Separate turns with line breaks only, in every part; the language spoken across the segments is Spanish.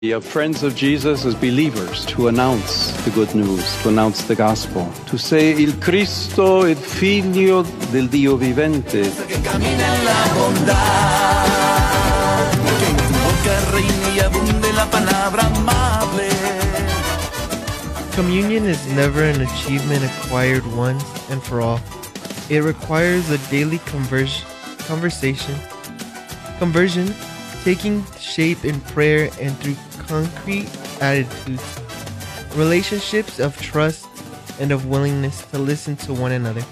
We are friends of Jesus as believers to announce the good news, to announce the gospel, to say il Cristo, il figlio del Dio vivente.
Que camina en la bondad, que en tu boca reine y abunde la palabra amable.
Communion is never an achievement acquired once and for all. It requires a daily conversion, taking shape in prayer and through concrete attitudes, relationships of trust and of willingness to listen to one another.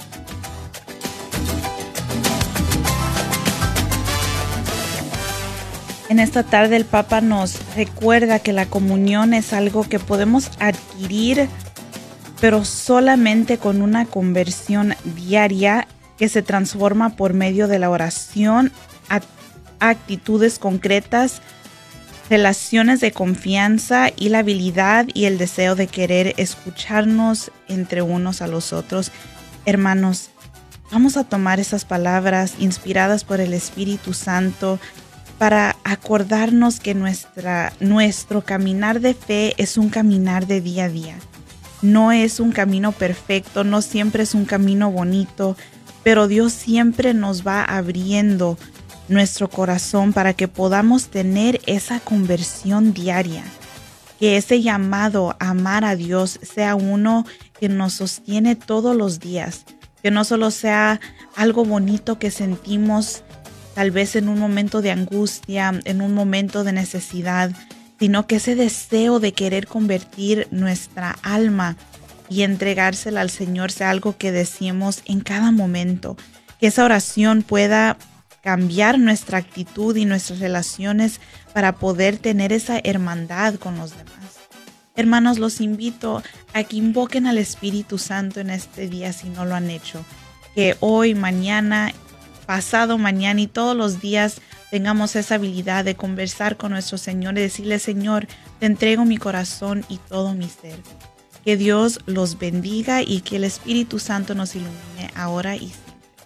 En esta tarde el Papa nos recuerda que la comunión es algo que podemos adquirir, pero solamente con una conversión diaria que se transforma por medio de la oración, actitudes concretas, relaciones de confianza y la habilidad y el deseo de querer escucharnos entre unos a los otros. Hermanos, vamos a tomar esas palabras inspiradas por el Espíritu Santo para acordarnos que nuestro caminar de fe es un caminar de día a día. No es un camino perfecto, no siempre es un camino bonito, pero Dios siempre nos va abriendo nuestro corazón para que podamos tener esa conversión diaria. Que ese llamado a amar a Dios sea uno que nos sostiene todos los días. Que no solo sea algo bonito que sentimos tal vez en un momento de angustia, en un momento de necesidad, sino que ese deseo de querer convertir nuestra alma y entregársela al Señor sea algo que decimos en cada momento. Que esa oración pueda cambiar nuestra actitud y nuestras relaciones para poder tener esa hermandad con los demás. Hermanos, los invito a que invoquen al Espíritu Santo en este día si no lo han hecho. Que hoy, mañana, pasado mañana y todos los días tengamos esa habilidad de conversar con nuestro Señor y decirle: Señor, te entrego mi corazón y todo mi ser. Que Dios los bendiga y que el Espíritu Santo nos ilumine ahora y siempre.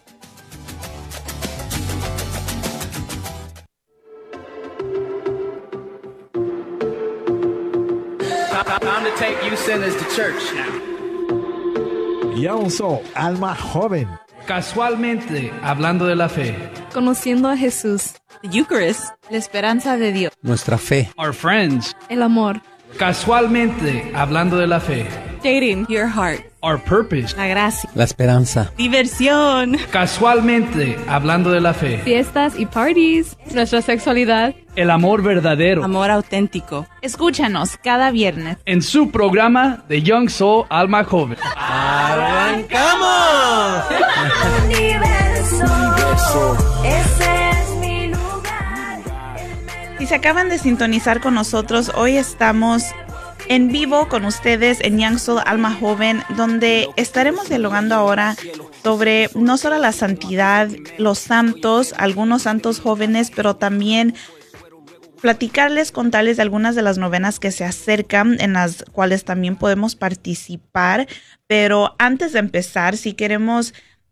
Time to take you sinners to church now.
Young Soul, alma joven.
Casualmente, hablando de la fe.
Conociendo a Jesús.
The Eucharist, la esperanza de Dios.
Nuestra fe.
Our friends.
El amor.
Casualmente, hablando de la fe.
Dating, your heart.
Our purpose.
La gracia.
La esperanza.
Diversión.
Casualmente, hablando de la fe.
Fiestas y parties. Nuestra sexualidad.
El amor verdadero.
Amor auténtico.
Escúchanos cada viernes
En su programa de Young Soul, alma joven.
¡Arrancamos!
Universo, ese es mi lugar.
Si se acaban de sintonizar con nosotros, hoy estamos en vivo con ustedes en Young Soul Alma Joven, donde estaremos dialogando ahora sobre no solo la santidad, los santos, algunos santos jóvenes, pero también platicarles, contarles de algunas de las novenas que se acercan, en las cuales también podemos participar. Pero antes de empezar, si queremos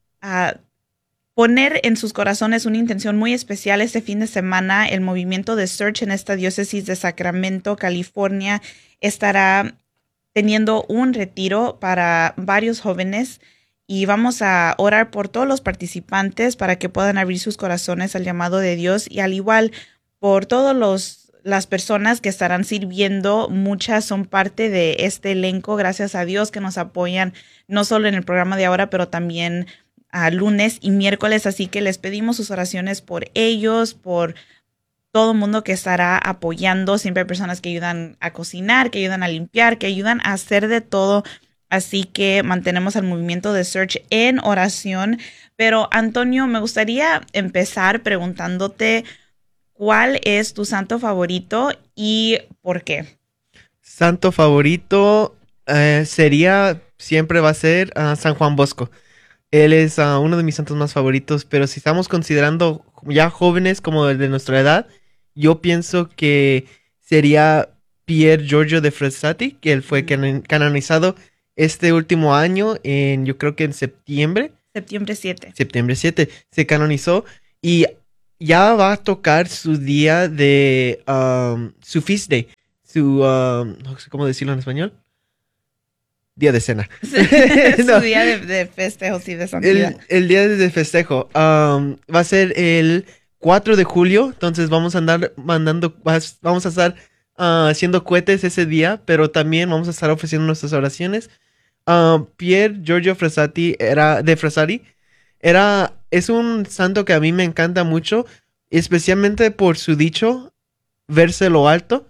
poner en sus corazones una intención muy especial este fin de semana, el movimiento de Search en esta diócesis de Sacramento, California, estará teniendo un retiro para varios jóvenes y vamos a orar por todos los participantes para que puedan abrir sus corazones al llamado de Dios y al igual por todas las personas que estarán sirviendo. Muchas son parte de este elenco, gracias a Dios, que nos apoyan no solo en el programa de ahora, pero también a lunes y miércoles, así que les pedimos sus oraciones por ellos, por todo el mundo que estará apoyando. Siempre hay personas que ayudan a cocinar, que ayudan a limpiar, que ayudan a hacer de todo, así que mantenemos al movimiento de Search en oración. Pero Antonio, me gustaría empezar preguntándote ¿cuál es tu santo favorito y por qué?
Santo favorito siempre va a ser San Juan Bosco. Él es uno de mis santos más favoritos, pero si estamos considerando ya jóvenes como de nuestra edad, yo pienso que sería Pier Giorgio de Frassati, que él fue canonizado este último año, yo creo que en septiembre.
Septiembre 7.
Septiembre 7 se canonizó y ya va a tocar su día de su feast day, no sé cómo decirlo en español, día de cena.
Su día de festejos y de santidad.
El día de festejo va a ser el 4 de julio, entonces vamos a andar vamos a estar haciendo cohetes ese día, pero también vamos a estar ofreciendo nuestras oraciones. Pier Giorgio Frassati es un santo que a mí me encanta mucho, especialmente por su dicho, verse lo alto,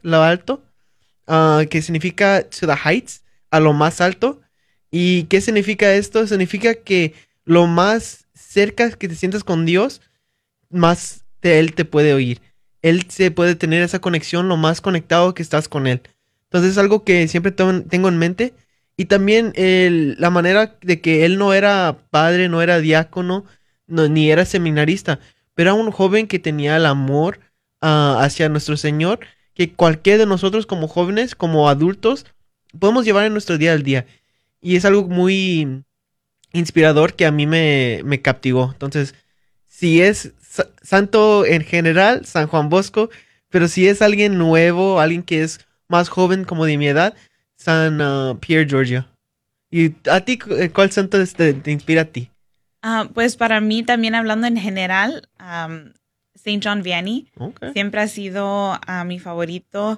que significa to the heights, a lo más alto. ¿Y qué significa esto? Significa que lo más cerca que te sientas con Dios, más de Él te puede oír. Él se puede tener esa conexión lo más conectado que estás con Él. Entonces es algo que siempre tengo en mente. Y también la manera de que Él no era padre, no era diácono, ni era seminarista, pero era un joven que tenía el amor hacia nuestro Señor, que cualquiera de nosotros como jóvenes, como adultos, podemos llevar en nuestro día al día. Y es algo muy inspirador que a mí me captivó. Entonces, si es santo en general, San Juan Bosco, pero si es alguien nuevo, alguien que es más joven como de mi edad, San Pier Giorgio. ¿Y a ti cuál santo te inspira a ti?
Pues para mí también hablando en general, Saint John Vianney siempre ha sido mi favorito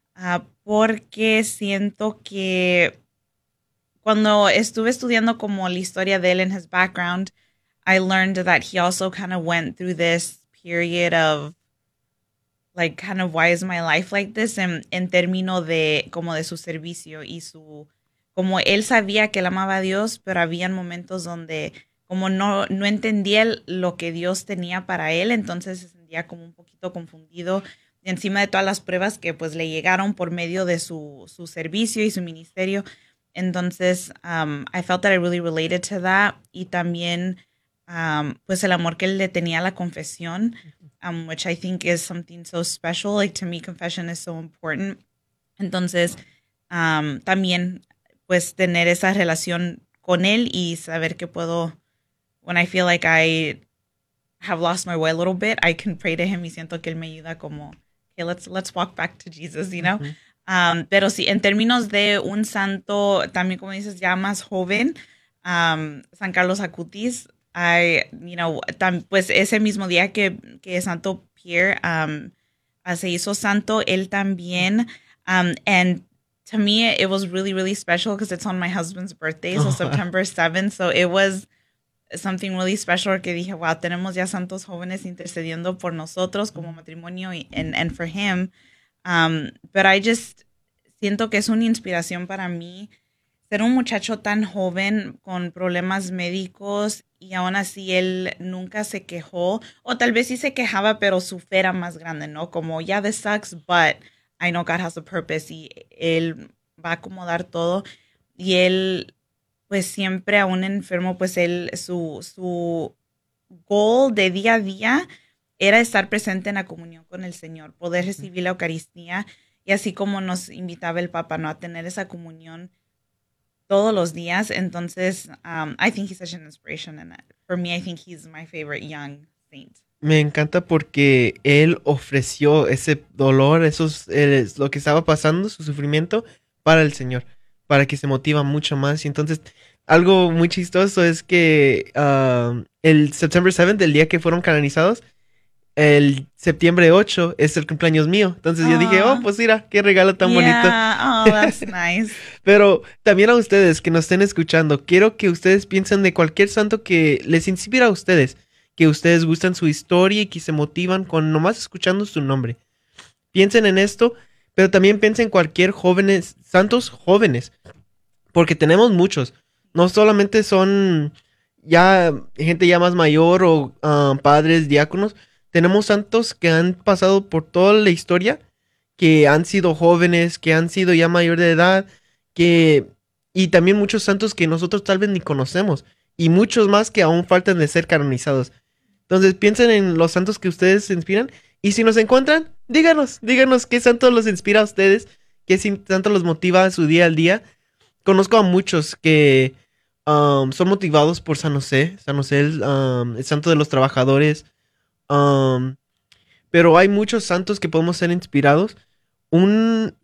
porque siento que cuando estuve estudiando como la historia de él en his background, I learned that he also kind of went through this period of like kind of why is my life like this en término de como de su servicio y como él sabía que él amaba a Dios, pero habían momentos donde como no entendía lo que Dios tenía para él, entonces se sentía como un poquito confundido encima de todas las pruebas que pues le llegaron por medio de su servicio y su ministerio. Entonces, I felt that I really related to that. Y también, pues el amor que él le tenía a la confesión, which I think is something so special. Like, to me, confession is so important. Entonces, también, pues, tener esa relación con él y saber que puedo, when I feel like I have lost my way a little bit, I can pray to him y siento que él me ayuda como, okay, let's walk back to Jesus, you know? Pero sí, en términos de un santo, también como dices, ya más joven, San Carlos Acutis, pues ese mismo día que Santo Pierre se hizo santo, él también, and to me, it was really, really special because it's on my husband's birthday, so September 7th, so it was something really special que dije, wow, tenemos ya santos jóvenes intercediendo por nosotros como matrimonio and for him. Pero I just siento que es una inspiración para mí ser un muchacho tan joven con problemas médicos y aún así él nunca se quejó, o tal vez sí se quejaba, pero su fe era más grande, ¿no? Como, yeah, this sucks, but I know God has a purpose y él va a acomodar todo. Y él, pues siempre aún enfermo, pues él, su goal de día a día era estar presente en la comunión con el Señor, poder recibir la Eucaristía, y así como nos invitaba el Papa, ¿no? A tener esa comunión todos los días. Entonces, I think he's such an inspiration, and for me, I think he's my favorite young saint.
Me encanta porque él ofreció ese dolor, lo que estaba pasando, su sufrimiento, para el Señor, para que se motiva mucho más. Y entonces, algo muy chistoso es que el September 7th, el día que fueron canonizados, el septiembre 8 es el cumpleaños mío. Entonces yo dije, pues mira, qué regalo tan bonito.
Oh, that's nice.
Pero también a ustedes que nos estén escuchando, quiero que ustedes piensen de cualquier santo que les inspira a ustedes, que ustedes gustan su historia y que se motivan con nomás escuchando su nombre. Piensen en esto, pero también piensen en cualquier santos jóvenes, porque tenemos muchos. No solamente son ya gente ya más mayor o padres, diáconos. Tenemos santos que han pasado por toda la historia, que han sido jóvenes, que han sido ya mayor de edad, y también muchos santos que nosotros tal vez ni conocemos, y muchos más que aún faltan de ser canonizados. Entonces piensen en los santos que ustedes se inspiran, y si nos encuentran, díganos qué santo los inspira a ustedes, qué santo los motiva a su día al día. Conozco a muchos que son motivados por San José, el santo de los trabajadores. pero hay muchos santos que podemos ser inspirados. Un